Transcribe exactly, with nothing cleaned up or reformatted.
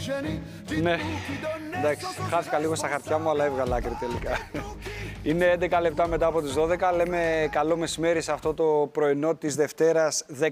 Ναι, εντάξει, χάθηκα λίγο στα χαρτιά μου, αλλά έβγαλα άκρη τελικά. Είναι έντεκα λεπτά μετά από τις δώδεκα, λέμε καλό μεσημέρι σε αυτό το πρωινό της Δευτέρας